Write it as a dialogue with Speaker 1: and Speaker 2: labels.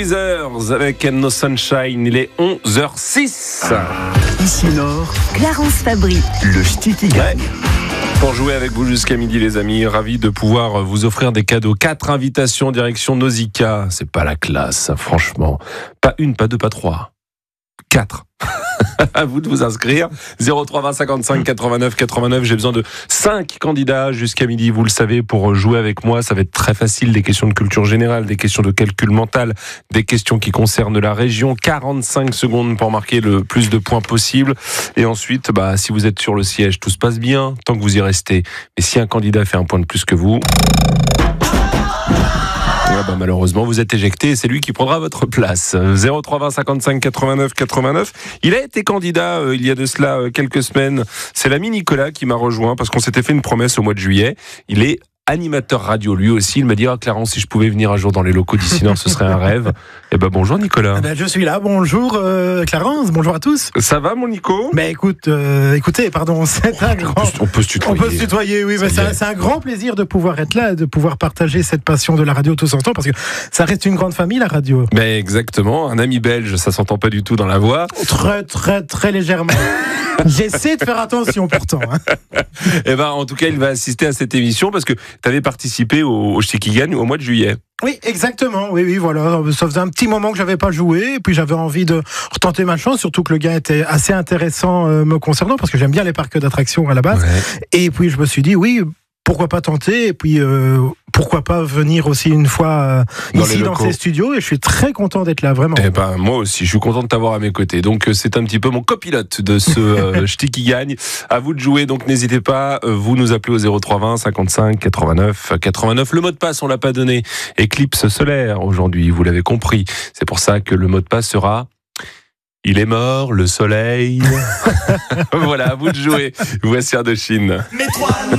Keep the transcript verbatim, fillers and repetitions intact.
Speaker 1: Weathers avec No Sunshine. Il est onze heures six.
Speaker 2: Ici Nord,
Speaker 3: Clarence Fabry,
Speaker 2: le ch'ti qui gagne.
Speaker 1: Pour jouer avec vous jusqu'à midi, les amis, ravi de pouvoir vous offrir des cadeaux. Quatre invitations direction Nausicaa. C'est pas la classe, franchement. Pas une, pas deux, pas trois. Quatre. À vous de vous inscrire. zéro trois vingt cinquante-cinq quatre-vingt-neuf quatre-vingt-neuf. J'ai besoin de cinq candidats jusqu'à midi. Vous le savez, pour jouer avec moi, ça va être très facile. Des questions de culture générale, des questions de calcul mental, des questions qui concernent la région. quarante-cinq secondes pour marquer le plus de points possible. Et ensuite, bah, si vous êtes sur le siège, tout se passe bien tant que vous y restez. Mais si un candidat fait un point de plus que vous... Ouais, bah malheureusement, vous êtes éjecté et c'est lui qui prendra votre place. zéro trois vingt cinquante-cinq quatre-vingt-neuf quatre-vingt-neuf. Il a été candidat euh, il y a de cela euh, quelques semaines. C'est l'ami Nicolas qui m'a rejoint parce qu'on s'était fait une promesse au mois de juillet. Il est animateur radio lui aussi. Il m'a dit ah, Clarence, si je pouvais venir un jour dans les locaux d'Ici Nord, ce serait un rêve. Et ben bonjour Nicolas.
Speaker 4: Eh ben, je suis là. Bonjour euh, Clarence. Bonjour à tous.
Speaker 1: Ça va mon Nico?
Speaker 4: Mais écoute, euh, écoutez, pardon, c'est un grand.
Speaker 1: On peut se tutoyer.
Speaker 4: On peut se tutoyer, oui. Mais c'est un, c'est un grand plaisir de pouvoir être là, et de pouvoir partager cette passion de la radio tous ensemble, parce que ça reste une grande famille la radio.
Speaker 1: Mais exactement. Un ami belge, ça s'entend pas du tout dans la voix.
Speaker 4: Très très très légèrement. J'essaie de faire attention pourtant. Hein.
Speaker 1: Et ben en tout cas, il va assister à cette émission parce que tu avais participé au, au Ch'ti qui gagne au mois de juillet.
Speaker 4: Oui, exactement. Oui, oui, voilà. Ça faisait un petit moment que j'avais pas joué, et puis j'avais envie de retenter ma chance, surtout que le gars était assez intéressant euh, me concernant, parce que j'aime bien les parcs d'attractions à la base. Ouais. Et puis je me suis dit, oui, pourquoi pas tenter, et puis euh, pourquoi pas venir aussi une fois euh, dans ici dans ces studios, et je suis très content d'être là, vraiment.
Speaker 1: Eh ben, moi aussi, je suis content de t'avoir à mes côtés. Donc c'est un petit peu mon copilote de ce euh, Ch'ti qui gagne. À vous de jouer, donc n'hésitez pas, euh, vous nous appelez au zéro trois vingt cinquante-cinq quatre-vingt-neuf quatre-vingt-neuf. Le mot de passe, on l'a pas donné. Éclipse solaire aujourd'hui, vous l'avez compris. C'est pour ça que le mot de passe sera... Il est mort, le soleil. Voilà, à vous de jouer. Voici Indochine.